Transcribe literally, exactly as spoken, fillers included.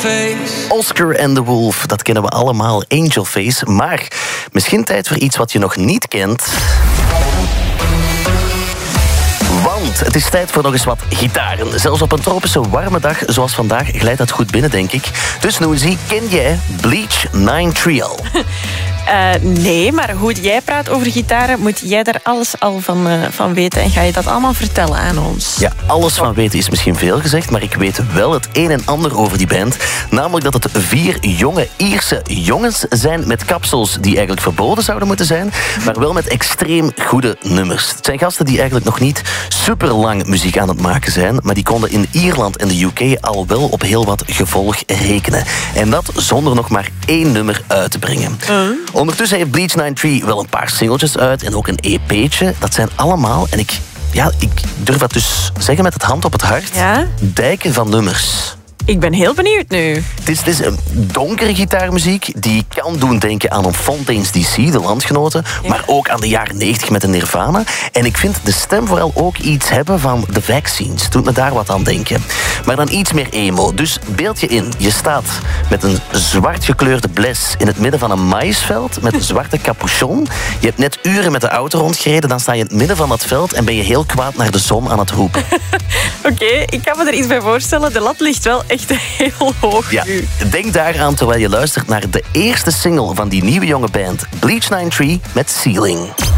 face. Oscar and the Wolf, dat kennen we allemaal, Angel Face. Maar misschien tijd voor iets wat je nog niet kent. Want het is tijd voor nog eens wat gitaren. Zelfs op een tropische warme dag zoals vandaag glijdt dat goed binnen, denk ik. Dus Noezie, ken jij Bleach Nine Trio? Uh, nee, maar goed, jij praat over gitaren, moet jij daar alles al van, uh, van weten en ga je dat allemaal vertellen aan ons? Ja, alles van weten is misschien veel gezegd, maar ik weet wel het een en ander over die band. Namelijk dat het vier jonge Ierse jongens zijn met kapsels die eigenlijk verboden zouden moeten zijn, maar wel met extreem goede nummers. Het zijn gasten die eigenlijk nog niet super lang muziek aan het maken zijn, maar die konden in Ierland en de U K al wel op heel wat gevolg rekenen. En dat zonder nog maar één nummer uit te brengen. Uh. Ondertussen heeft Bleach Nine Trio wel een paar singeltjes uit en ook een E P'tje. Dat zijn allemaal, en ik, ja, ik durf dat dus zeggen met het hand op het hart, ja? dijken van nummers. Ik ben heel benieuwd nu. Het is, het is een donkere gitaarmuziek die kan doen denken aan een Fontaine's D C, de landgenoten, ja. Maar ook aan de jaren negentig met een Nirvana. En ik vind de stem vooral ook iets hebben van The Vaccines. Het doet me daar wat aan denken. Maar dan iets meer emo. Dus beeld je in, je staat met een zwart gekleurde bles in het midden van een maïsveld met een zwarte capuchon. Je hebt net uren met de auto rondgereden, dan sta je in het midden van dat veld en ben je heel kwaad naar de zon aan het roepen. Oké, okay, ik kan me er iets bij voorstellen. De lat ligt wel echt heel hoog. Ja, denk daaraan terwijl je luistert naar de eerste single van die nieuwe jonge band Bleach Nine Trio met Ceiling.